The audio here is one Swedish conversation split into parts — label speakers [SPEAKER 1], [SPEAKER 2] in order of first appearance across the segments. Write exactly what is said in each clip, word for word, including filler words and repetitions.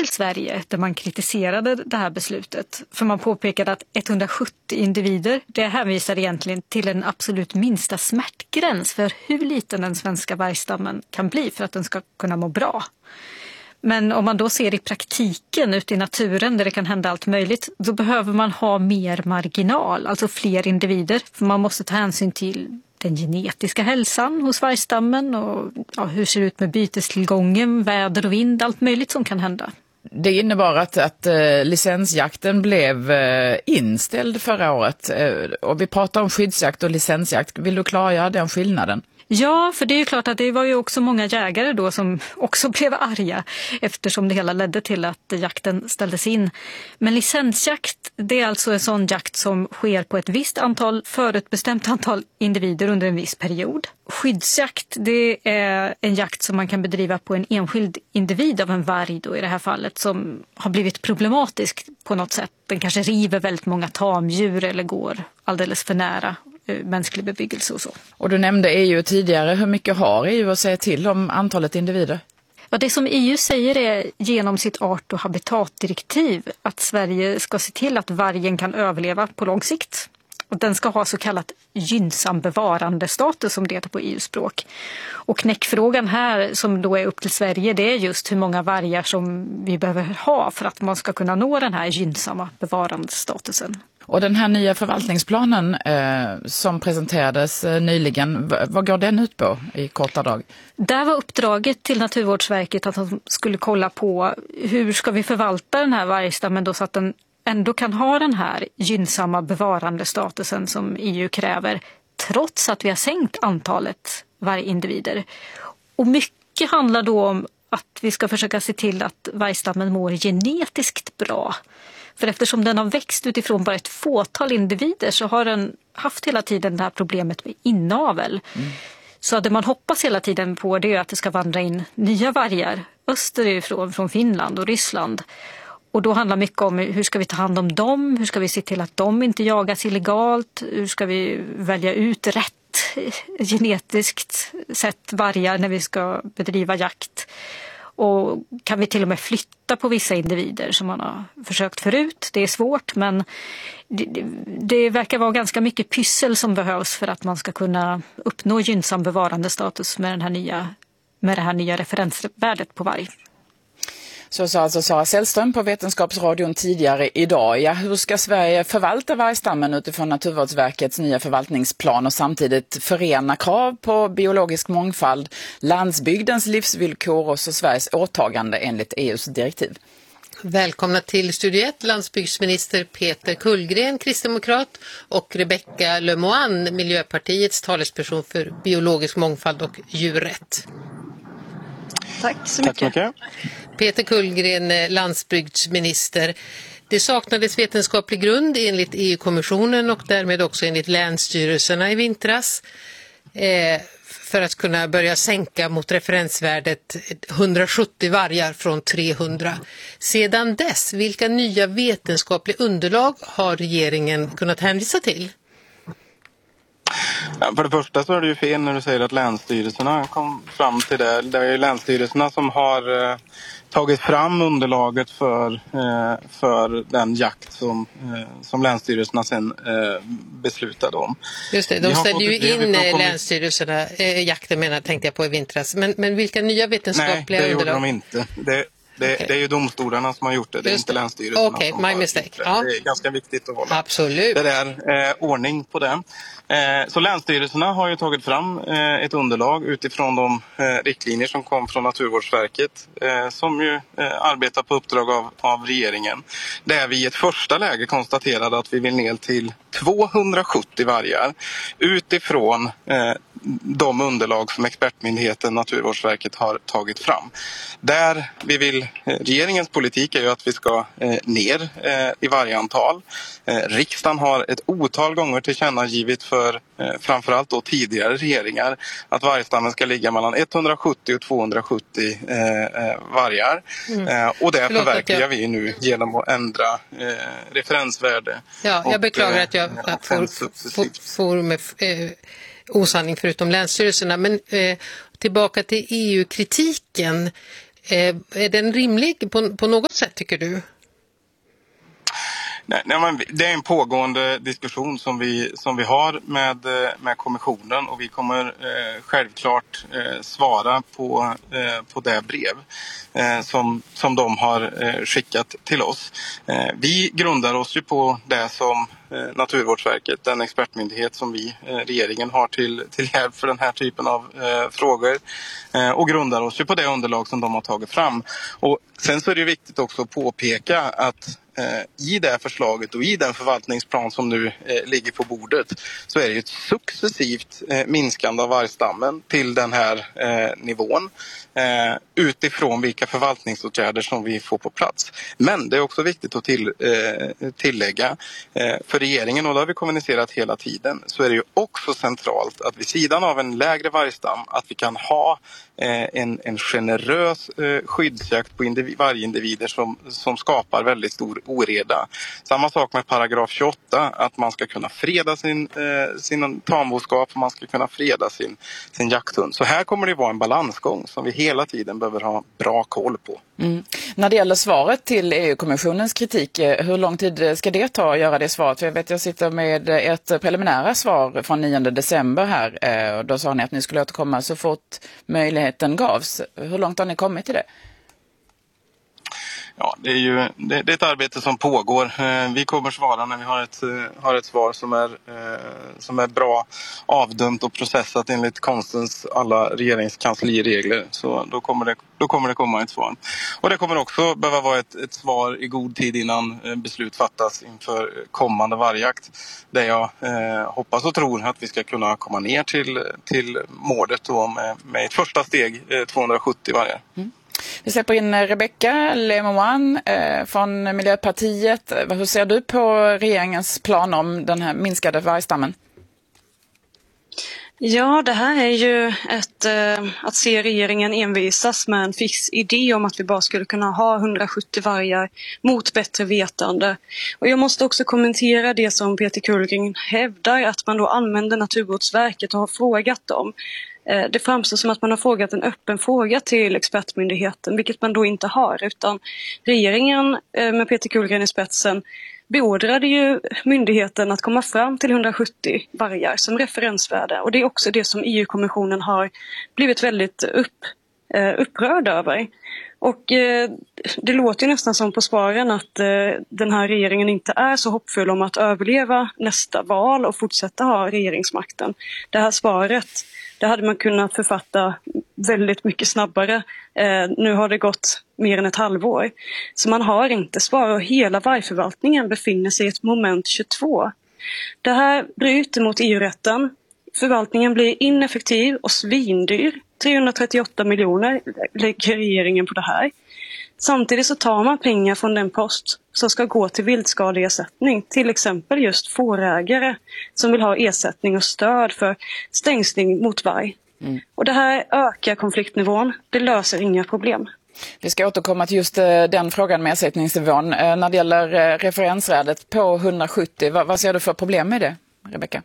[SPEAKER 1] Aktuellt Sverige där man kritiserade det här beslutet. För man påpekade att etthundrasjuttio individer, det hänvisar egentligen till en absolut minsta smärtgräns för hur liten den svenska vargstammen kan bli för att den ska kunna må bra. Men om man då ser i praktiken ute i naturen där det kan hända allt möjligt, då behöver man ha mer marginal, alltså fler individer. För man måste ta hänsyn till den genetiska hälsan hos vargstammen och ja, hur ser det ut med bytestillgången, väder och vind, allt möjligt som kan hända.
[SPEAKER 2] Det innebar att, att uh, licensjakten blev uh, inställd förra året. Uh, och vi pratar om skyddsjakt och licensjakt. Vill du klargöra den skillnaden?
[SPEAKER 1] Ja, för det är ju klart att det var ju också många jägare då som också blev arga eftersom det hela ledde till att jakten ställdes in. Men licensjakt, det är alltså en sån jakt som sker på ett visst antal, förutbestämt antal individer under en viss period. Skyddsjakt, det är en jakt som man kan bedriva på en enskild individ av en varg då i det här fallet som har blivit problematisk på något sätt. Den kanske river väldigt många tamdjur eller går alldeles för nära mänsklig bebyggelse och så.
[SPEAKER 2] Och du nämnde E U tidigare. Hur mycket har E U att säga till om antalet individer?
[SPEAKER 1] Ja, det som E U säger är genom sitt art- och habitatdirektiv att Sverige ska se till att vargen kan överleva på lång sikt. Och den ska ha så kallat gynnsam bevarandestatus som det heter på E U-språk. Och knäckfrågan här som då är upp till Sverige, det är just hur många vargar som vi behöver ha för att man ska kunna nå den här gynnsamma bevarandestatusen.
[SPEAKER 2] Och den här nya förvaltningsplanen eh, som presenterades eh, nyligen, v- vad går den ut på i korta drag?
[SPEAKER 1] Där var uppdraget till Naturvårdsverket att de skulle kolla på hur ska vi förvalta den här vargstammen då så att den ändå kan ha den här gynnsamma bevarandestatusen som E U kräver trots att vi har sänkt antalet vargindivider. Och mycket handlar då om att vi ska försöka se till att vargstammen mår genetiskt bra. För eftersom den har växt utifrån bara ett fåtal individer så har den haft hela tiden det här problemet med inavel. Mm. Så det man hoppas hela tiden på det är att det ska vandra in nya vargar österifrån från Finland och Ryssland. Och då handlar mycket om hur ska vi ta hand om dem, hur ska vi se till att de inte jagas illegalt, hur ska vi välja ut rätt genetiskt sett vargar när vi ska bedriva jakt. Och kan vi till och med flytta på vissa individer som man har försökt förut. Det är svårt men det, det, det verkar vara ganska mycket pyssel som behövs för att man ska kunna uppnå gynnsam bevarandestatus med, den här nya, med det här nya referensvärdet på varg.
[SPEAKER 2] Så sa alltså Sara Sällström på Vetenskapsradion tidigare idag. Ja, hur ska Sverige förvalta vargstammen utifrån Naturvårdsverkets nya förvaltningsplan och samtidigt förena krav på biologisk mångfald, landsbygdens livsvillkor och så Sveriges åtagande enligt E U:s direktiv?
[SPEAKER 3] Välkomna till Studio ett, landsbygdsminister Peter Kullgren, kristdemokrat, och Rebecka Lemoine, Miljöpartiets talesperson för biologisk mångfald och djurrätt.
[SPEAKER 1] Tack så mycket.
[SPEAKER 4] Tack så mycket.
[SPEAKER 3] Peter Kullgren, landsbygdsminister. Det saknades vetenskaplig grund enligt E U-kommissionen och därmed också enligt länsstyrelserna i vintras eh, för att kunna börja sänka mot referensvärdet hundrasjuttio vargar från trehundra. Sedan dess, vilka nya vetenskapliga underlag har regeringen kunnat hänvisa till?
[SPEAKER 4] Ja, för det första så är det ju fel när du säger att länsstyrelserna kom fram till det. Det är ju länsstyrelserna som har eh, tagit fram underlaget för, eh, för den jakt som, eh, som länsstyrelserna sen eh, beslutade om.
[SPEAKER 3] Just det, de ställde ju in länsstyrelserna, eh, jakten menar tänkte jag på i vintras. Men, men vilka nya vetenskapliga
[SPEAKER 4] Nej, det
[SPEAKER 3] underlag?
[SPEAKER 4] gjorde de inte. Det, det, okay. det är ju domstolarna som har gjort det, det är
[SPEAKER 3] Just
[SPEAKER 4] inte
[SPEAKER 3] det.
[SPEAKER 4] länsstyrelserna
[SPEAKER 3] okay,
[SPEAKER 4] som
[SPEAKER 3] my
[SPEAKER 4] har
[SPEAKER 3] mistake.
[SPEAKER 4] gjort det.
[SPEAKER 3] Ja.
[SPEAKER 4] Det är ganska viktigt att hålla
[SPEAKER 3] Absolut.
[SPEAKER 4] det där eh, ordning på det. Eh, så länsstyrelserna har ju tagit fram eh, ett underlag utifrån de eh, riktlinjer som kom från Naturvårdsverket eh, som ju eh, arbetar på uppdrag av, av regeringen. Där vi i ett första läge konstaterade att vi vill ner till tvåhundrasjuttio vargar utifrån eh, de underlag som expertmyndigheten Naturvårdsverket har tagit fram. Där vi vill, eh, regeringens politik är ju att vi ska eh, ner eh, i vargantal. Eh, riksdagen har ett otal gånger tillkännagivit för eh, framförallt då tidigare regeringar att vargstammen ska ligga mellan etthundrasjuttio och tvåhundrasjuttio eh, eh, vargar. Mm. Eh, och det
[SPEAKER 3] Förlåt
[SPEAKER 4] förverkligar
[SPEAKER 3] jag...
[SPEAKER 4] vi nu genom att ändra eh, referensvärde.
[SPEAKER 3] Ja, jag
[SPEAKER 4] och,
[SPEAKER 3] beklagar att jag
[SPEAKER 4] eh,
[SPEAKER 3] får, får, får med eh, osanning förutom länsstyrelserna. Men eh, tillbaka till E U-kritiken. Eh, är den rimlig på, på något sätt, tycker du?
[SPEAKER 4] Nej, nej, men det är en pågående diskussion som vi, som vi har med, med kommissionen, och vi kommer eh, självklart eh, svara på, eh, på det brev eh, som, som de har eh, skickat till oss. Eh, vi grundar oss ju på det som eh, Naturvårdsverket, den expertmyndighet som vi, eh, regeringen har till, till hjälp för den här typen av eh, frågor, eh, och grundar oss ju på det underlag som de har tagit fram. Och sen så är det viktigt också att påpeka att i det förslaget och i den förvaltningsplan som nu eh, ligger på bordet, så är det ett successivt eh, minskande av vargstammen till den här eh, nivån eh, utifrån vilka förvaltningsåtgärder som vi får på plats. Men det är också viktigt att till, eh, tillägga eh, för regeringen, och det har vi kommunicerat hela tiden, så är det ju också centralt att vid sidan av en lägre vargstam att vi kan ha eh, en, en generös eh, skyddsjakt på individ, varje individer som, som skapar väldigt stor oreda. Samma sak med paragraf tjugoåtta, att man ska kunna freda sin, eh, sin tamboskap, och man ska kunna freda sin, sin jakthund. Så här kommer det vara en balansgång som vi hela tiden behöver ha bra koll på.
[SPEAKER 2] Mm. När det gäller svaret till E U-kommissionens kritik, hur lång tid ska det ta att göra det svaret? För jag vet jag sitter med ett preliminära svar från nionde december här, och då sa ni att ni skulle återkomma så fort möjligheten gavs. Hur långt har ni kommit i det?
[SPEAKER 4] Ja, det är ju det, det är ett arbete som pågår. Eh, vi kommer svara när vi har ett, eh, har ett svar som är, eh, som är bra avdömt och processat enligt konstens alla regeringskansliregler. Så då kommer, det, då kommer det komma ett svar. Och det kommer också behöva vara ett, ett svar i god tid innan eh, beslut fattas inför kommande vargjakt. Där jag eh, hoppas och tror att vi ska kunna komma ner till, till målet då med, med ett första steg, eh, tvåhundrasjuttio vargar. Mm.
[SPEAKER 2] Vi släpper in Rebecka Lemoine eh, från Miljöpartiet. Hur ser du på regeringens plan om den här minskade vargstammen?
[SPEAKER 5] Ja, det här är ju ett, eh, att se regeringen envisas med en fix idé om att vi bara skulle kunna ha hundrasjuttio vargar mot bättre vetande. Och jag måste också kommentera det som Peter Kullgren hävdar, att man då använder Naturvårdsverket och har frågat dem. Det framstår som att man har frågat en öppen fråga till expertmyndigheten, vilket man då inte har, utan regeringen med Peter Kullgren i spetsen beordrade ju myndigheten att komma fram till hundrasjuttio vargar som referensvärde, och det är också det som E U-kommissionen har blivit väldigt upp, upprörd över. Och det låter ju nästan som på svaren att den här regeringen inte är så hoppfull om att överleva nästa val och fortsätta ha regeringsmakten. Det här svaret, det hade man kunnat författa väldigt mycket snabbare. Eh, nu har det gått mer än ett halvår. Så man har inte svar, och hela vargförvaltningen befinner sig i ett moment tjugotvå. Det här bryter mot E U-rätten. Förvaltningen blir ineffektiv och svindyr. trehundratrettioåtta miljoner lägger regeringen på det här. Samtidigt så tar man pengar från den post som ska gå till viltskadeersättning, till exempel just fårägare som vill ha ersättning och stöd för stängsling mot varg. Mm. Och det här ökar konfliktnivån, det löser inga problem.
[SPEAKER 2] Vi ska återkomma till just den frågan med ersättningsnivån. När det gäller referensvärdet på hundrasjuttio, vad ser du för problem med det, Rebecka?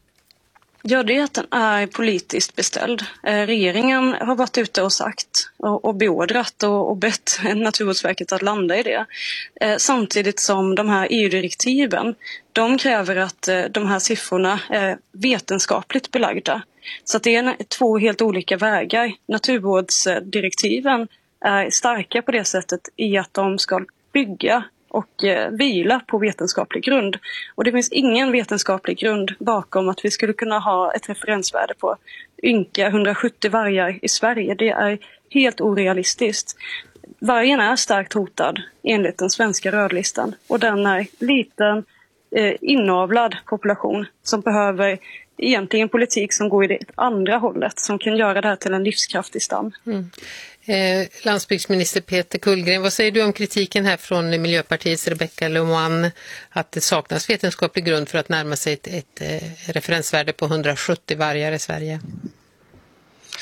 [SPEAKER 5] Ja, det är att den är politiskt beställd. Eh, regeringen har varit ute och sagt och, och beordrat och, och bett Naturvårdsverket att landa i det. Eh, samtidigt som de här E U-direktiven, de kräver att eh, de här siffrorna är vetenskapligt belagda. Så att det är två helt olika vägar. Naturvårdsdirektiven är starka på det sättet i att de ska bygga och eh, vila på vetenskaplig grund. Och det finns ingen vetenskaplig grund bakom att vi skulle kunna ha ett referensvärde på ynka hundrasjuttio vargar i Sverige. Det är helt orealistiskt. Vargen är starkt hotad enligt den svenska rödlistan, och den är liten, eh, inavlad population som behöver egentligen politik som går i det andra hållet, som kan göra det här till en livskraftig stam.
[SPEAKER 3] Mm. Eh, landsbygdsminister Peter Kullgren, vad säger du om kritiken här från Miljöpartiets Rebecka Lemoine att det saknas vetenskaplig grund för att närma sig ett, ett, ett referensvärde på hundrasjuttio vargar i Sverige?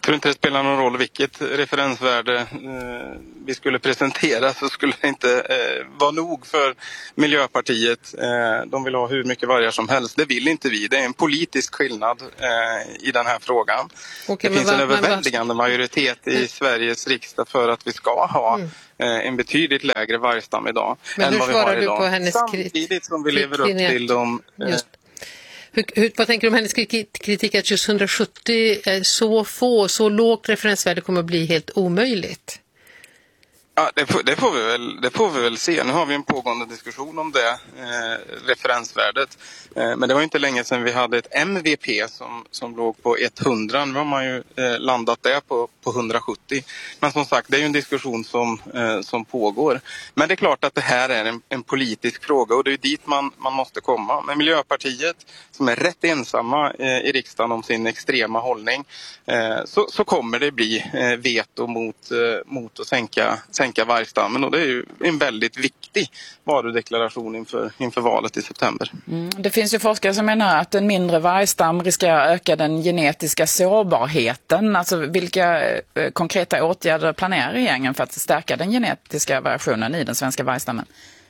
[SPEAKER 4] tror inte det spelar någon roll vilket referensvärde eh, vi skulle presentera, så skulle det inte eh, vara nog för Miljöpartiet. Eh, de vill ha hur mycket vargar som helst. Det vill inte vi. Det är en politisk skillnad eh, i den här frågan.
[SPEAKER 3] Okej,
[SPEAKER 4] det finns
[SPEAKER 3] va,
[SPEAKER 4] en överväldigande
[SPEAKER 3] va,
[SPEAKER 4] majoritet i Sveriges riksdag för att vi ska ha
[SPEAKER 3] mm.
[SPEAKER 4] eh, en betydligt lägre vargstam idag.
[SPEAKER 3] Men
[SPEAKER 4] än
[SPEAKER 3] hur
[SPEAKER 4] vad vi har
[SPEAKER 3] svarar du
[SPEAKER 4] idag.
[SPEAKER 3] på hennes
[SPEAKER 4] Samtidigt som vi lever upp till de... Eh,
[SPEAKER 3] Just. Hur, hur, vad tänker du om hennes kritik att just hundrasjuttio är så få, så lågt referensvärde kommer att bli helt omöjligt?
[SPEAKER 4] Ja, det får, det, får vi väl, det får vi väl se. Nu har vi en pågående diskussion om det, eh, referensvärdet. Eh, men det var inte länge sedan vi hade ett M V P som, som låg på hundra. Nu har man ju eh, landat där på, på hundrasjuttio. Men som sagt, det är ju en diskussion som, eh, som pågår. Men det är klart att det här är en, en politisk fråga och det är dit man, man måste komma. Men Miljöpartiet, som är rätt ensamma eh, i riksdagen om sin extrema hållning, eh, så, så kommer det bli eh, veto mot, eh, mot att sänka sänka vargstammen, och det är ju en väldigt viktig varudeklaration inför, inför valet i september.
[SPEAKER 2] Mm. Det finns ju forskare som menar att en mindre vargstam riskerar öka den genetiska sårbarheten. Alltså vilka eh, konkreta åtgärder planerar regeringen för att stärka den genetiska variationen i den svenska vargstammen?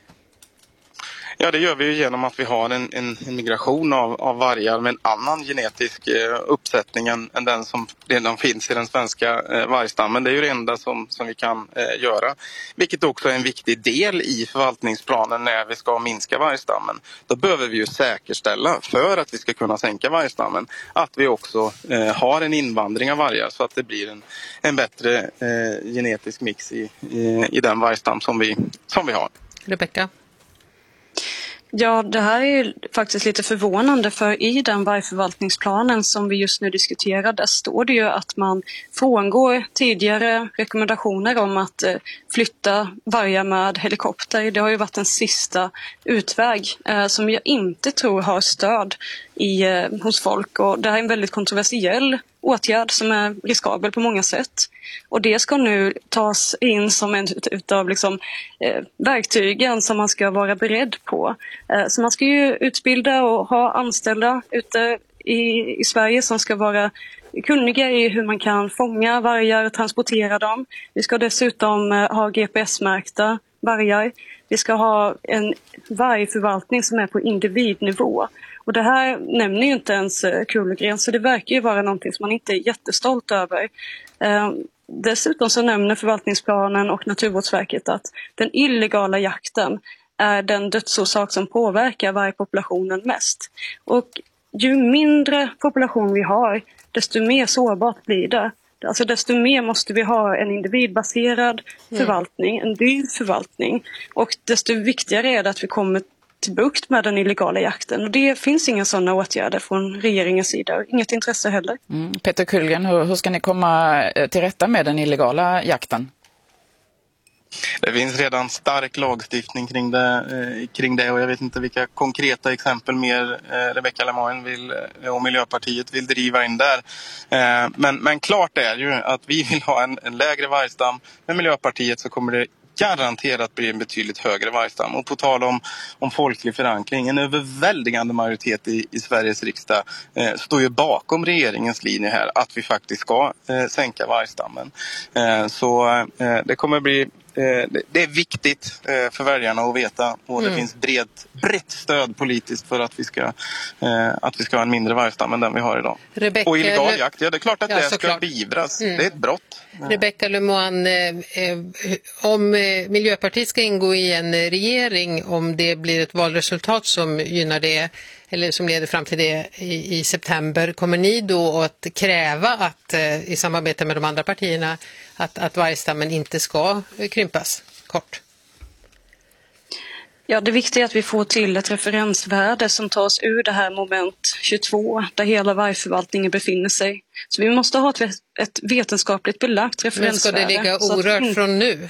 [SPEAKER 4] Ja, det gör vi ju genom att vi har en, en, en migration av, av vargar med en annan genetisk eh, uppsättning än, än den som redan finns i den svenska eh, vargstammen. Det är ju det enda som, som vi kan eh, göra. Vilket också är en viktig del i förvaltningsplanen när vi ska minska vargstammen. Då behöver vi ju säkerställa, för att vi ska kunna sänka vargstammen, att vi också eh, har en invandring av vargar så att det blir en, en bättre eh, genetisk mix i, i, i den vargstam som vi, som vi har.
[SPEAKER 3] Rebecka?
[SPEAKER 5] Ja, det här är faktiskt lite förvånande, för i den vargförvaltningsplanen som vi just nu diskuterar, där står det ju att man frångår tidigare rekommendationer om att eh, flytta vargar med helikopter. Det har ju varit en sista utväg eh, som jag inte tror har stöd i, eh, hos folk, och det här är en väldigt kontroversiell åtgärd som är riskabel på många sätt. Och det ska nu tas in som en utav liksom, eh, verktygen som man ska vara beredd på. Eh, så man ska ju utbilda och ha anställda ute i, i Sverige som ska vara kunniga i hur man kan fånga vargar och transportera dem. Vi ska dessutom eh, ha G P S-märkta vargar. Vi ska ha en vargförvaltning som är på individnivå. Och det här nämner ju inte ens Kullgren, så det verkar ju vara någonting som man inte är jättestolt över. Eh, dessutom så nämner förvaltningsplanen och Naturvårdsverket att den illegala jakten är den dödsorsak som påverkar vargpopulationen mest. Och ju mindre population vi har, desto mer sårbart blir det. Alltså desto mer måste vi ha en individbaserad förvaltning, en dyr förvaltning. Och desto viktigare är det att vi kommer till bukt med den illegala jakten. Och det finns inga sådana åtgärder från regeringens sida. Inget intresse heller.
[SPEAKER 2] Mm. Peter Kullgren, hur, hur ska ni komma till rätta med den illegala jakten?
[SPEAKER 4] Det finns redan stark lagstiftning kring det, eh, kring det och jag vet inte vilka konkreta exempel mer eh, Rebecka Le Moine vill, eh, och Miljöpartiet vill driva in där. Eh, men, men klart är ju att vi vill ha en, en lägre vargstam. Med Miljöpartiet så kommer det garanterat bli en betydligt högre vargstam. Och på tal om, om folklig förankring, en överväldigande majoritet i, i Sveriges riksdag eh, står ju bakom regeringens linje här att vi faktiskt ska eh, sänka vargstammen. Eh, så eh, det kommer bli det är viktigt för väljarna att veta, och det mm. finns bred, brett stöd politiskt för att vi ska att vi ska ha en mindre vargstam än den vi har idag.
[SPEAKER 3] Rebecka,
[SPEAKER 4] och illegal jakt, ja det är klart att
[SPEAKER 3] ja,
[SPEAKER 4] det ska
[SPEAKER 3] klart.
[SPEAKER 4] beivras.
[SPEAKER 3] Mm.
[SPEAKER 4] Det är ett brott.
[SPEAKER 3] Rebecka Le Moine, eh, om Miljöpartiet ska ingå i en regering, om det blir ett valresultat som gynnar det eller som leder fram till det i, i september, kommer ni då att kräva att eh, i samarbete med de andra partierna att, att vargstammen inte ska krympas? Kort.
[SPEAKER 5] Ja, det viktiga är att vi får till ett referensvärde som tas ur det här moment tjugotvå där hela vargförvaltningen befinner sig. Så vi måste ha ett, ett vetenskapligt belagt referensvärde.
[SPEAKER 3] Men ska det ligga orört att... från nu?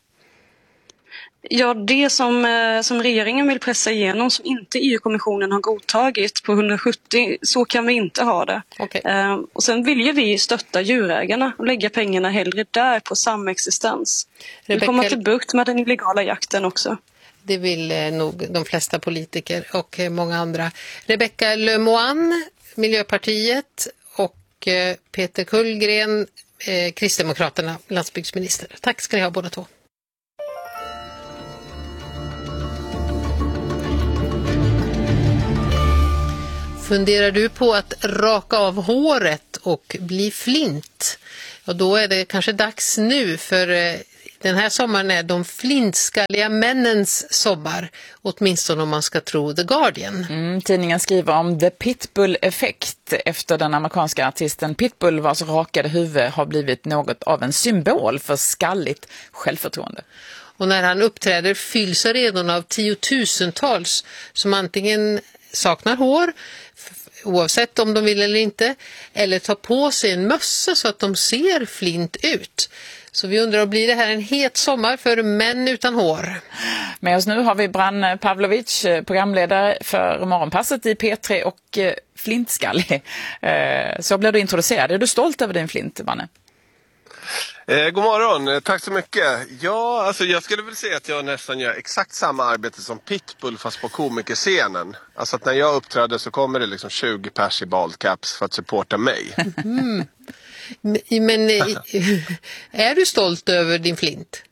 [SPEAKER 3] Ja, det som, eh, som regeringen vill pressa igenom som inte E U-kommissionen har godtagit på hundrasjuttio, så kan vi inte ha det. Okay.
[SPEAKER 5] Eh, och sen vill ju vi stötta djurägarna och lägga pengarna hellre där på samexistens. Rebecka... Vi kommer till bukt med den illegala jakten också.
[SPEAKER 3] Det vill eh, nog de flesta politiker och eh, många andra. Rebecka Le Moine, Miljöpartiet och och eh, Peter Kullgren, eh, Kristdemokraterna, landsbygdsminister. Tack ska ni ha båda två. Funderar du på att raka av håret och bli flint? Och då är det kanske dags nu, för eh, den här sommaren är de flintskalliga männens sommar, åtminstone om man ska tro The Guardian.
[SPEAKER 2] Mm, tidningen skriver om The Pitbull-effekt efter den amerikanska artisten Pitbull, vars rakade huvud har blivit något av en symbol för skalligt självförtroende.
[SPEAKER 3] Och när han uppträder fylls arenorna av tiotusentals som antingen saknar hår, oavsett om de vill eller inte, eller tar på sig en mössa så att de ser flint ut. Så vi undrar, blir det här en het sommar för män utan hår?
[SPEAKER 2] Med oss nu har vi Bran Pavlovic, programledare för Morgonpasset i P tre och flintskallig. Så blev du introducerad. Är du stolt över din flint, Vanne?
[SPEAKER 6] Eh, god morgon, tack så mycket. Ja, alltså jag skulle väl säga att jag nästan gör exakt samma arbete som Pitbull fast på komikerscenen. Alltså att när jag uppträder så kommer det liksom tjugo pers i baldcaps för att supporta mig.
[SPEAKER 3] Mm. Men är du stolt över din flint?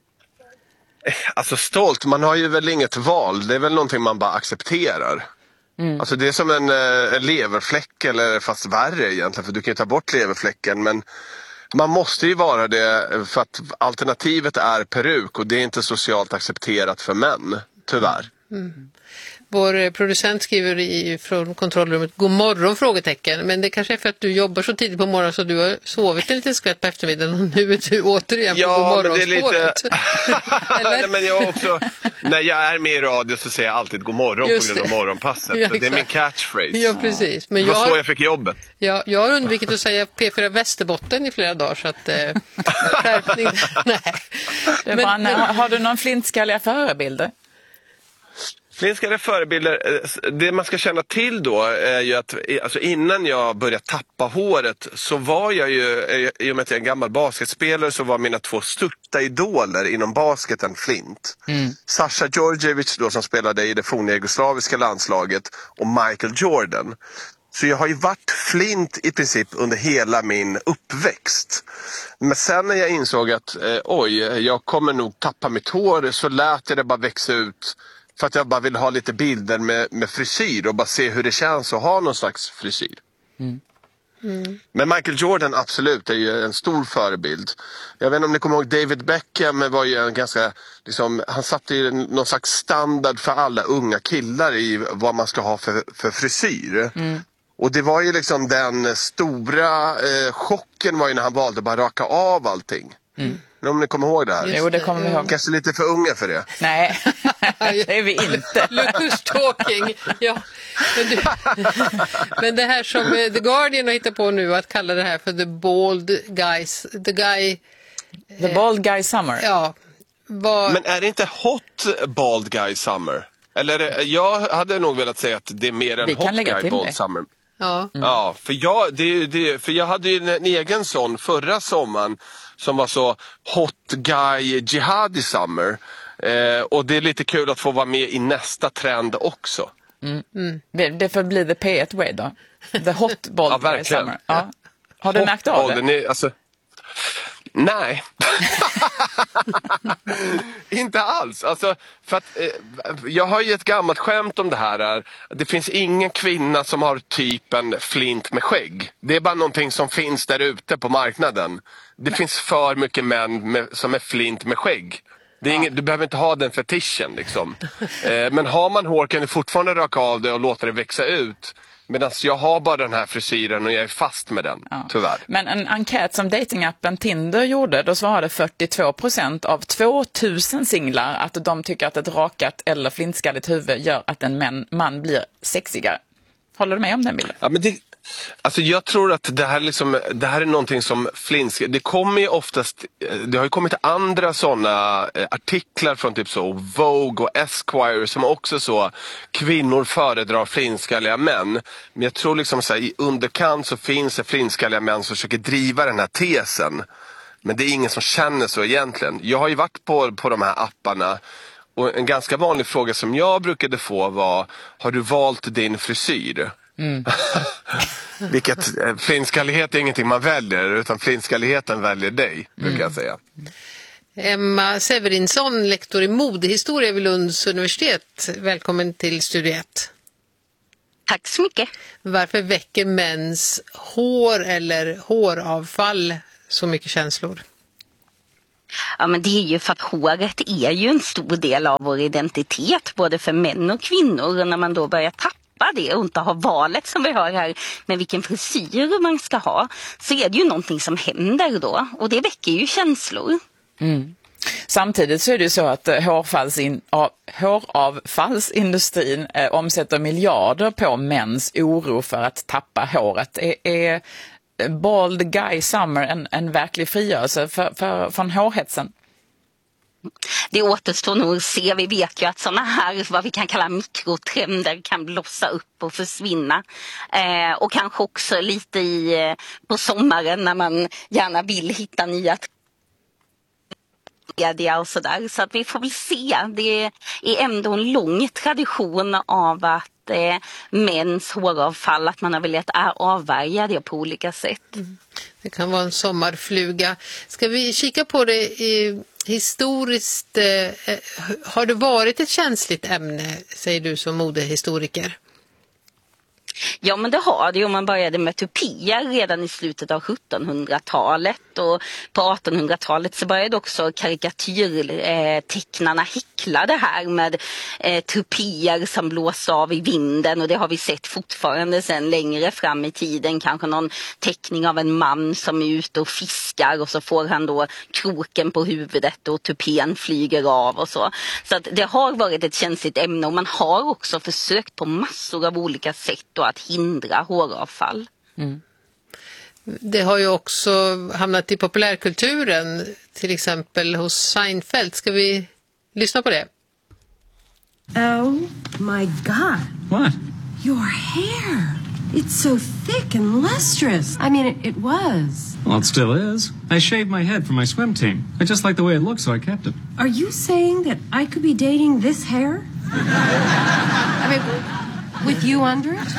[SPEAKER 6] Alltså stolt, man har ju väl inget val. Det är väl någonting man bara accepterar. Mm. Alltså det är som en, en leverfläck, eller fast värre egentligen, för du kan ju ta bort leverfläcken, men man måste ju vara det för att alternativet är peruk och det är inte socialt accepterat för män, tyvärr. Mm.
[SPEAKER 3] Vår producent skriver i, från kontrollrummet god morgon frågetecken, men det kanske är för att du jobbar så tidigt på morgonen så du har sovit en liten skvätt på eftermiddagen och nu är du återigen på
[SPEAKER 6] ja,
[SPEAKER 3] god morgonspåret.
[SPEAKER 6] Men det är lite... men jag också, när jag är med i radio så säger jag alltid god morgon Just på grund av morgonpasset. Ja, det är min catchphrase.
[SPEAKER 3] Ja, precis. Men
[SPEAKER 6] det var
[SPEAKER 3] jag har...
[SPEAKER 6] så jag fick jobbet.
[SPEAKER 3] Ja, jag har undvikit att säga P fyra Västerbotten i flera dagar så att eh, skärpning. Nej.
[SPEAKER 2] Men, men, men... Har du någon flintskalliga förebilder?
[SPEAKER 6] Flintskalliga förebilder, det man ska känna till då är ju att alltså innan jag började tappa håret så var jag ju, i och med att jag är en gammal basketspelare, så var mina två största idoler inom basketen flint. Mm. Sasha Djordjevic då, som spelade i det forna jugoslaviska landslaget, och Michael Jordan. Så jag har ju varit flint i princip under hela min uppväxt. Men sen när jag insåg att eh, oj, jag kommer nog tappa mitt hår, så lät jag det bara växa ut. För att jag bara vill ha lite bilder med, med frisyr och bara se hur det känns att ha någon slags frisyr. Mm. Mm. Men Michael Jordan absolut är ju en stor förebild. Jag vet inte om ni kommer ihåg, David Beckham var ju en ganska, liksom, han satte ju någon slags standard för alla unga killar i vad man ska ha för, för frisyr. Mm. Och det var ju liksom den stora eh, chocken var ju när han valde att bara raka av allting. Mm. Men om ni kommer ihåg det här?
[SPEAKER 2] Jo, det kommer vi ihåg.
[SPEAKER 6] Kanske lite för unga för det.
[SPEAKER 2] Nej, det är vi inte.
[SPEAKER 3] Lucas talking. Ja. Men, du, men det här som The Guardian har hittat på nu, att kalla det här för the bald guys, the guy...
[SPEAKER 2] The bald guy summer.
[SPEAKER 3] Ja. Var...
[SPEAKER 6] Men är det inte hot bald guy summer? Eller jag hade nog velat säga att det är mer än hot guy bald det. Summer.
[SPEAKER 3] Ja.
[SPEAKER 6] Mm. Ja, för jag, det, det, för jag hade ju en, en egen sån förra sommaren som var så hot guy jihadi summer. Eh, och det är lite kul att få vara med i nästa trend också.
[SPEAKER 2] Mm. Mm. Det får bli the P ett way då. The hot bald
[SPEAKER 6] ja,
[SPEAKER 2] guy summer. Ja. Har
[SPEAKER 6] du
[SPEAKER 2] hot märkt av det?
[SPEAKER 6] Är, alltså, nej. Inte alls. Alltså, för att, eh, jag har ju ett gammalt skämt om det här. Är, det finns ingen kvinna som har typen flint med skägg. Det är bara någonting som finns där ute på marknaden. Det nej. finns för mycket män med, som är flint med skägg. Det är ingen, du behöver inte ha den fetischen liksom. eh, Men har man hår kan du fortfarande raka av det och låta det växa ut. Medan jag har bara den här frisyren och jag är fast med den, ja. Tyvärr.
[SPEAKER 2] Men en enkät som datingappen Tinder gjorde, då svarade fyrtiotvå procent av tvåtusen singlar att de tycker att ett rakat eller flintskalligt huvud gör att en man, man blir sexigare. Håller du med om den bilden?
[SPEAKER 6] Ja, men det, alltså jag tror att det här, liksom, det här är någonting som flinsk. Det kommer ju oftast, det har ju kommit andra sådana artiklar från typ så Vogue och Esquire som också så kvinnor föredrar flinskalliga män. Men jag tror liksom så här, i underkant så finns det flinskalliga män som försöker driva den här tesen. Men det är ingen som känner så egentligen. Jag har ju varit på, på de här apparna. Och en ganska vanlig fråga som jag brukade få var: har du valt din frisyr? Mm. Vilket, flinskallighet är ingenting man väljer, utan flinskalligheten väljer dig, brukar mm. jag säga.
[SPEAKER 3] Emma Severinsson, lektor i modehistoria vid Lunds universitet. Välkommen till Studio ett.
[SPEAKER 7] Tack så mycket.
[SPEAKER 3] Varför väcker mäns hår eller håravfall så mycket känslor?
[SPEAKER 7] Ja, men det är ju för att håret är ju en stor del av vår identitet, både för män och kvinnor. Och när man då börjar tappa det och inte ha valet som vi har här med vilken frisyr man ska ha, så är det ju någonting som händer då. Och det väcker ju känslor.
[SPEAKER 2] Mm. Samtidigt så är det ju så att hårfallsin, håravfallsindustrin eh, omsätter miljarder på mäns oro för att tappa håret. Är, är Bald Guy Summer en, en verklig frigörelse för, för, från hårhetsen?
[SPEAKER 7] Det återstår nog att se. Vi vet ju att sådana här, vad vi kan kalla mikrotrender, kan blossa upp och försvinna. Eh, och kanske också lite i, på sommaren när man gärna vill hitta nya media och sådär. Så att vi får väl se. Det är ändå en lång tradition av att eh, mäns håravfall, att man har velat avvärja det på olika sätt.
[SPEAKER 3] Mm. Det kan vara en sommarfluga. Ska vi kika på det i, historiskt? Eh, har det varit ett känsligt ämne, säger du som modehistoriker?
[SPEAKER 7] Ja, men det har det ju. Man började med tupier redan i slutet av sjuttonhundratalet, och på artonhundratalet så började också karikatyrtecknarna häckla det här med eh, tupier som blåser av i vinden, och det har vi sett fortfarande sen längre fram i tiden. Kanske någon teckning av en man som är ute och fiskar och så får han då kroken på huvudet och tupen flyger av och så. Så att det har varit ett känsligt ämne, och man har också försökt på massor av olika sätt då att hindra håravfall.
[SPEAKER 3] Mm. Det har ju också hamnat i populärkulturen, till exempel hos Seinfeld. Ska vi lyssna på det?
[SPEAKER 8] Oh my God.
[SPEAKER 9] What?
[SPEAKER 8] Your hair. It's so thick and lustrous. I mean, it, it was.
[SPEAKER 9] Well, it still is. I shaved my head for my swim team. I just like the way it looks, so I kept it.
[SPEAKER 8] Are you saying that I could be dating this hair? I mean, with you under it?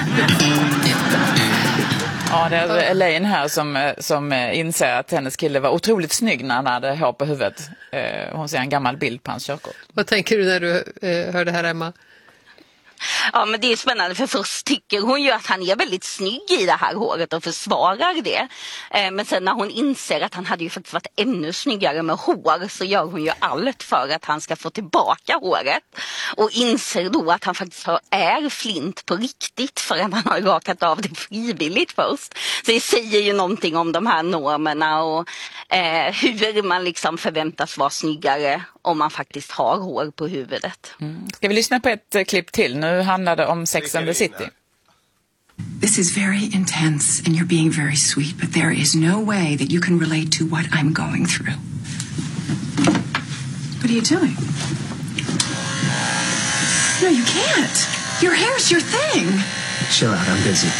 [SPEAKER 2] Ja, det är Elaine här som, som inser att hennes kille var otroligt snygg när han hade hår på huvudet. Hon ser en gammal bild på hans körkort.
[SPEAKER 3] Vad tänker du när du eh, hör det här, Emma?
[SPEAKER 7] Ja, men det är spännande, för först tycker hon ju att han är väldigt snygg i det här håret och försvarar det. Eh, men sen när hon inser att han hade ju faktiskt varit ännu snyggare med hår, så gör hon ju allt för att han ska få tillbaka håret. Och inser då att han faktiskt är flint på riktigt, för att han har rakat av det frivilligt först. Så det säger ju någonting om de här normerna och eh, hur man liksom förväntas vara snyggare om man faktiskt har hår på huvudet.
[SPEAKER 2] Mm. Ska vi lyssna på ett uh, klipp till? Nu handlar det om Sex and the City.
[SPEAKER 10] This is very intense and you're being very sweet, but there is no way that you can relate to what I'm going through. What are you doing? No, you can't. Your hair's your thing.
[SPEAKER 9] Chill out, I'm busy.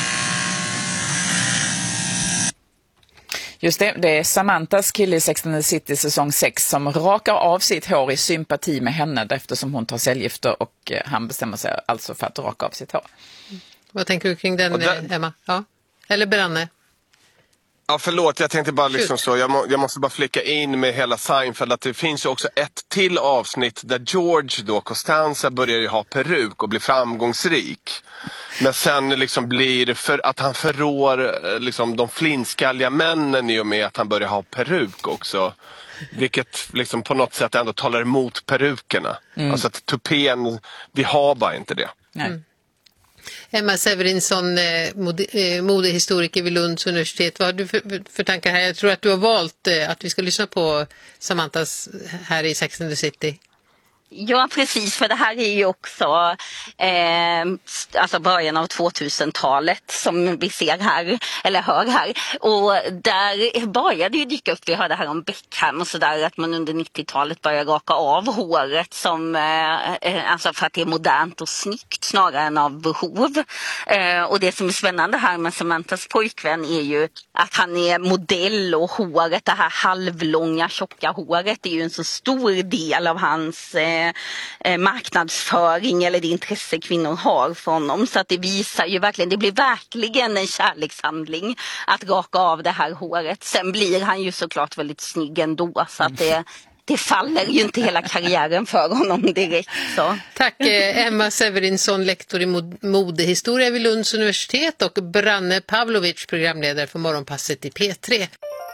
[SPEAKER 2] Just det, det är Samanthas kille i Sex and the City säsong sex som rakar av sitt hår i sympati med henne eftersom hon tar cellgifter, och han bestämmer sig alltså för att raka av sitt hår.
[SPEAKER 3] Mm. Vad tänker du kring den, den... Emma? Ja. Eller Branne?
[SPEAKER 6] Ja, förlåt, jag tänkte bara liksom så, jag, må, jag måste bara flicka in med hela Seinfeld att det finns ju också ett till avsnitt där George då, Costanza, börjar ju ha peruk och blir framgångsrik. Men sen liksom blir för att han förrår liksom de flinskalliga männen i och med att han börjar ha peruk också. Vilket liksom på något sätt ändå talar emot perukerna. Mm. Alltså att tupen, vi har bara inte det.
[SPEAKER 2] Nej.
[SPEAKER 3] Mm. Emma Severinsson, mode, modehistoriker vid Lunds universitet. Vad har du för, för tankar här? Jag tror att du har valt att vi ska lyssna på Samanthas här i Sex and the City.
[SPEAKER 7] Ja, precis, för det här är ju också eh, alltså början av tvåtusentalet som vi ser här, eller hör här. Och där började ju dyka upp, vi hörde här om Beckham och sådär, att man under nittiotalet började raka av håret som, eh, alltså för att det är modernt och snyggt snarare än av behov. Eh, och det som är spännande här med Samanthas pojkvän är ju att han är modell, och håret, det här halvlånga tjocka håret är ju en så stor del av hans eh, eh, eh, marknadsföring eller det intresse kvinnor har för honom. Så att det visar ju verkligen, det blir verkligen en kärlekshandling att raka av det här håret. Sen blir han ju såklart väldigt snygg ändå, så att det Det faller ju inte hela karriären för honom direkt. Så.
[SPEAKER 3] Tack Emma Severinsson, lektor i modehistoria vid Lunds universitet, och Branne Pavlovic, programledare för Morgonpasset i P tre.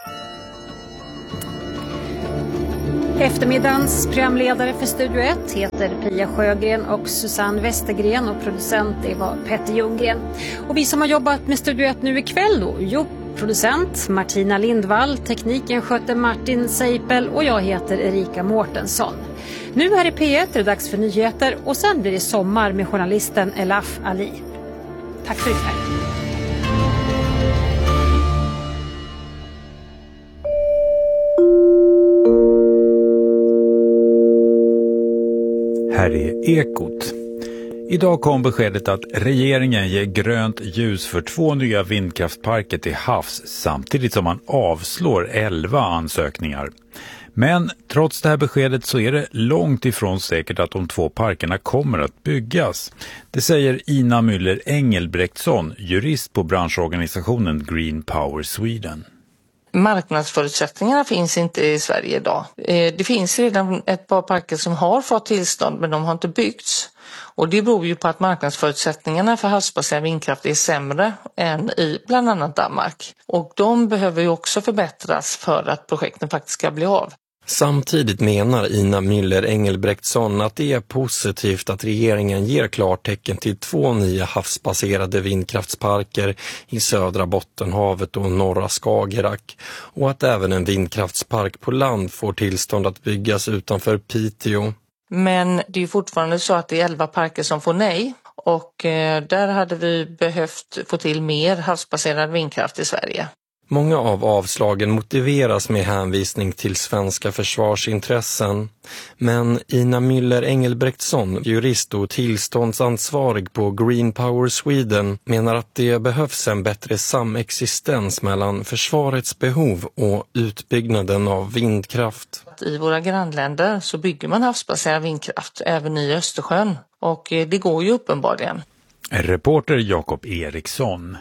[SPEAKER 11] Eftermiddagens programledare för Studio ett heter Pia Sjögren och Susanne Westergren, och producent det var Petter Ljunggren. Och vi som har jobbat med Studio ett nu ikväll då, jo, producent Martina Lindvall, tekniken sköter Martin Seipel och jag heter Erika Mårtensson. Nu här i P ett är det dags för nyheter och sen blir det sommar med journalisten Elaf Ali. Tack för ikväll.
[SPEAKER 12] Här är Ekot. Idag kom beskedet att regeringen ger grönt ljus för två nya vindkraftparker till havs samtidigt som man avslår elva ansökningar. Men trots det här beskedet så är det långt ifrån säkert att de två parkerna kommer att byggas. Det säger Ina Müller Engelbrektsson, jurist på branschorganisationen Green Power Sweden.
[SPEAKER 13] Marknadsförutsättningarna finns inte i Sverige idag. Det finns redan ett par parker som har fått tillstånd, men de har inte byggts. Och det beror ju på att marknadsförutsättningarna för havsbaserad vindkraft är sämre än i bland annat Danmark. Och de behöver ju också förbättras för att projekten faktiskt ska bli av.
[SPEAKER 14] Samtidigt menar Ina Müller Engelbrektsson att det är positivt att regeringen ger klartecken till två nya havsbaserade vindkraftsparker i södra Bottenhavet och norra Skagerrak, och att även en vindkraftspark på land får tillstånd att byggas utanför Piteå.
[SPEAKER 13] Men det är ju fortfarande så att det är elva parker som får nej, och eh, där hade vi behövt få till mer havsbaserad vindkraft i Sverige.
[SPEAKER 14] Många av avslagen motiveras med hänvisning till svenska försvarsintressen. Men Ina Müller Engelbrektsson, jurist och tillståndsansvarig på Green Power Sweden, menar att det behövs en bättre samexistens mellan försvarets behov och utbyggnaden av vindkraft.
[SPEAKER 13] I våra grannländer så bygger man havsbaserad vindkraft även i Östersjön, och det går ju uppenbarligen.
[SPEAKER 12] Reporter Jakob Eriksson.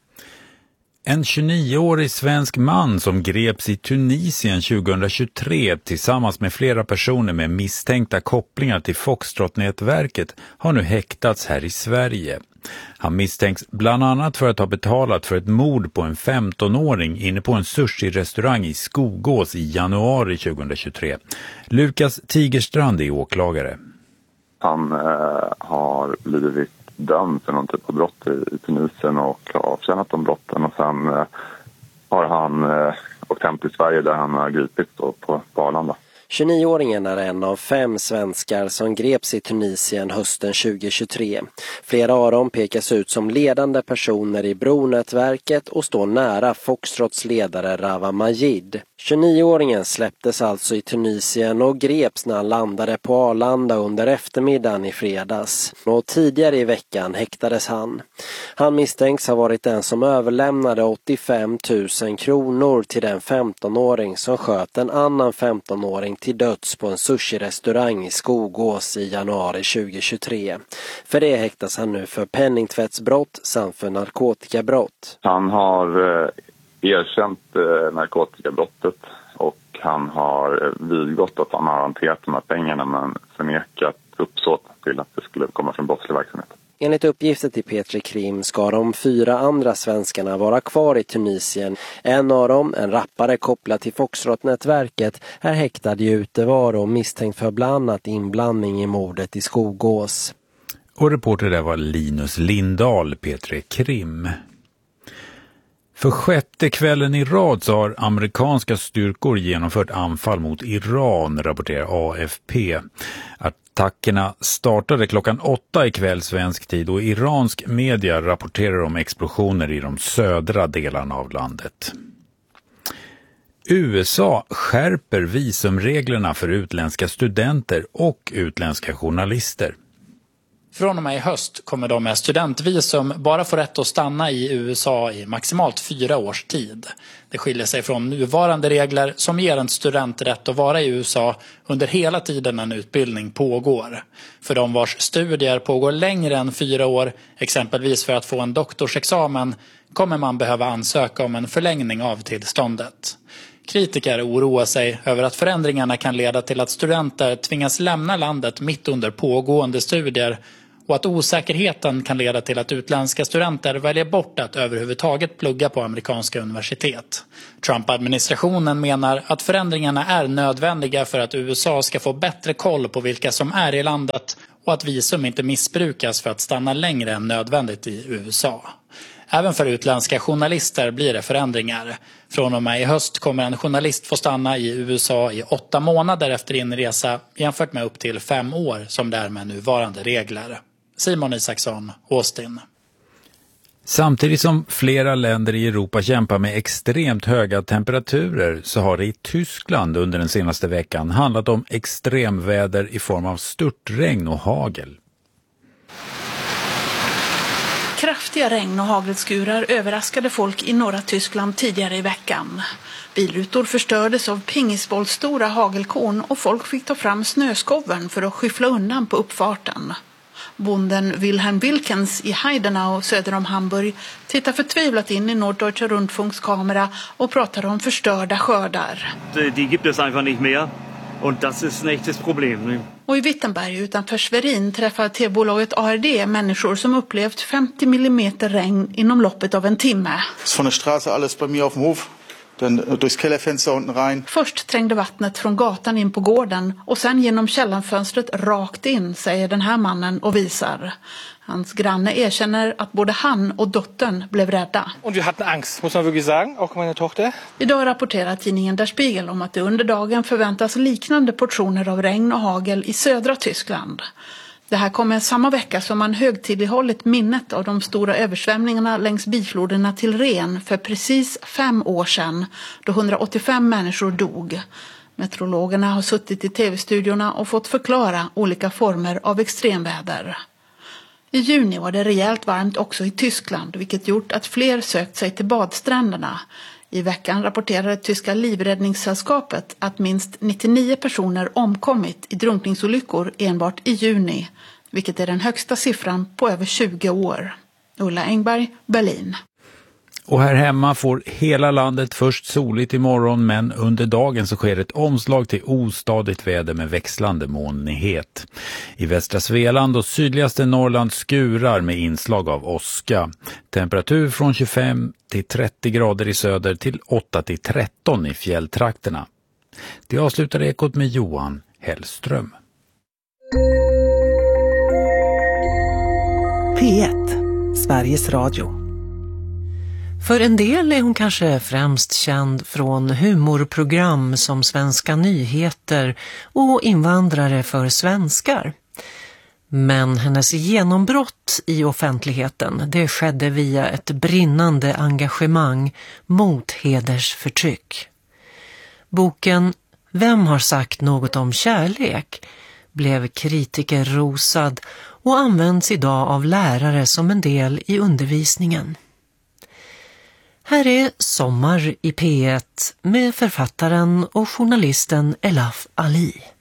[SPEAKER 12] En tjugonioårig svensk man som greps i Tunisien tjugohundratjugotre tillsammans med flera personer med misstänkta kopplingar till Foxtrot-nätverket har nu häktats här i Sverige. Han misstänks bland annat för att ha betalat för ett mord på en femtonåring inne på en sushi-restaurang i Skogås i januari tjugohundratjugotre. Lukas Tigerstrand är åklagare.
[SPEAKER 15] Han eh, har blivit dömd för någon typ av brott i, i Tunisien och har avtjänat de brotten, och sen eh, har han eh, åkt hem till Sverige där han har gripits då på, på Arlanda.
[SPEAKER 16] tjugonioåringen är en av fem svenskar som greps i Tunisien hösten tjugohundratjugotre. Flera av dem pekas ut som ledande personer i Bronätverket och står nära Foxtrots ledare Rawa Majid. tjugonioåringen släpptes alltså i Tunisien och greps när han landade på Arlanda under eftermiddagen i fredags. Och tidigare i veckan häktades han. Han misstänks ha varit den som överlämnade åttiofem tusen kronor till den femtonåring som sköt en annan femtonåring till döds på en sushi-restaurang i Skogås i januari tjugohundratjugotre. För det häktas han nu för penningtvättsbrott samt för narkotikabrott.
[SPEAKER 15] Han har eh, erkänt eh, narkotikabrottet, och han har eh, vidgått att han har hanterat de här pengarna, men förnekat uppsåt till att det skulle komma från brottslig verksamhet.
[SPEAKER 16] Enligt uppgifter till P tre Krim ska de fyra andra svenskarna vara kvar i Tunisien. En av dem, en rappare kopplad till Foxtrot-nätverket, är häktad i utevaro och misstänkt för bland annat inblandning i mordet i Skogås.
[SPEAKER 12] Och reporter där var Linus Lindahl, P tre Krim. För sjätte kvällen i rad så har amerikanska styrkor genomfört anfall mot Iran, rapporterar A F P. Attackerna startade klockan åtta ikväll svensk tid, och iransk media rapporterar om explosioner i de södra delarna av landet. U S A skärper visumreglerna för utländska studenter och utländska journalister.
[SPEAKER 17] Från och med i höst kommer de med studentvisum bara få rätt att stanna i U S A i maximalt fyra års tid. Det skiljer sig från nuvarande regler som ger en student rätt att vara i U S A under hela tiden en utbildning pågår. För de vars studier pågår längre än fyra år, exempelvis för att få en doktorsexamen, kommer man behöva ansöka om en förlängning av tillståndet. Kritiker oroar sig över att förändringarna kan leda till att studenter tvingas lämna landet mitt under pågående studier och att osäkerheten kan leda till att utländska studenter väljer bort att överhuvudtaget plugga på amerikanska universitet. Trump-administrationen menar att förändringarna är nödvändiga för att U S A ska få bättre koll på vilka som är i landet och att visum inte missbrukas för att stanna längre än nödvändigt i U S A. Även för utländska journalister blir det förändringar. Från och med i höst kommer en journalist få stanna i U S A i åtta månader efter inresa jämfört med upp till fem år som det är med nuvarande regler. Simon Isaksson, Austin.
[SPEAKER 12] Samtidigt som flera länder i Europa kämpar med extremt höga temperaturer så har det i Tyskland under den senaste veckan handlat om extremväder i form av störtregn och hagel.
[SPEAKER 18] Kraftiga regn- och hagelskurar överraskade folk i norra Tyskland tidigare i veckan. Bilrutor förstördes av pingisbollstora hagelkorn och folk fick ta fram snöskoven för att skyffla undan på uppfarten. Bonden Wilhelm Wilkens i Heidenau söder om Hamburg tittar förtvivlat in i Norddeutsche Rundfunks kamera och pratar om förstörda skördar.
[SPEAKER 19] Die gibt es einfach nicht mehr. Und das ist ein echtes Problem.
[SPEAKER 18] Och i Wittenberg utanför Schwerin träffar T-bolaget A R D människor som upplevt femtio millimeter regn inom loppet av en timme.
[SPEAKER 20] Från Straße alles bei mir auf dem Hof. Dann durchs Kellerfenster unten rein.
[SPEAKER 18] Först trängde vattnet från gatan in på gården och sen genom källarfönstret rakt in, säger den här mannen och visar. Hans granne erkänner att både han och dottern blev rädda.
[SPEAKER 21] Och vi hade angst, måste man verkligen säga, också min dotter.
[SPEAKER 18] Idag rapporterar tidningen Der Spiegel om att det under dagen förväntas liknande portioner av regn och hagel i södra Tyskland. Det här kommer samma vecka som man högtidlighållit minnet av de stora översvämningarna längs bifloderna till Ren för precis fem år sedan, då hundraåttiofem människor dog. Meteorologerna har suttit i tv-studiorna och fått förklara olika former av extremväder. I juni var det rejält varmt också i Tyskland, vilket gjort att fler sökt sig till badstränderna. I veckan rapporterade tyska livräddningssällskapet att minst nittionio personer omkommit i drunkningsolyckor enbart i juni, vilket är den högsta siffran på över tjugo år. Ulla Engberg, Berlin.
[SPEAKER 12] Och här hemma får hela landet först soligt imorgon, men under dagen så sker ett omslag till ostadigt väder med växlande molnighet. I västra Svealand och sydligaste Norrland skurar med inslag av åska. Temperatur från tjugofem till trettio grader i söder till åtta till tretton i fjälltrakterna. Det avslutar Ekot med Johan Hellström.
[SPEAKER 22] P ett, Sveriges Radio. För en del är hon kanske främst känd från humorprogram som Svenska nyheter och Invandrare för svenskar. Men hennes genombrott i offentligheten, det skedde via ett brinnande engagemang mot hedersförtryck. Boken Vem har sagt något om kärlek blev kritikerrosad och används idag av lärare som en del i undervisningen. Här är Sommar i P ett med författaren och journalisten Elaf Ali.